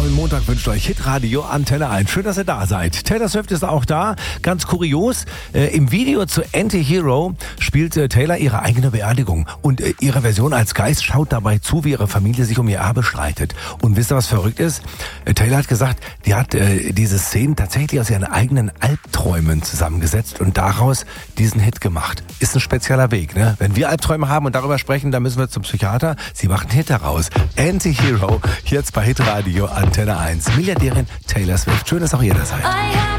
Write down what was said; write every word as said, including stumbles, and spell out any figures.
neuen Montag wünscht euch Hitradio Antenne eins. Schön, dass ihr da seid. Taylor Swift ist auch da. Ganz kurios, äh, im Video zu Anti-Hero spielt äh, Taylor ihre eigene Beerdigung. Und äh, ihre Version als Geist schaut dabei zu, wie ihre Familie sich um ihr Erbe streitet. Und wisst ihr, was verrückt ist? Äh, Taylor hat gesagt, die hat äh, diese Szenen tatsächlich aus ihren eigenen Albträumen zusammengesetzt und daraus diesen Hit gemacht. Ist ein spezieller Weg, ne? Wenn wir Albträume haben und darüber sprechen, dann müssen wir zum Psychiater. Sie macht einen Hit daraus. Anti-Hero, jetzt bei Hitradio Antenne eins. Milliardärin Taylor Swift. Schön, dass auch ihr da seid.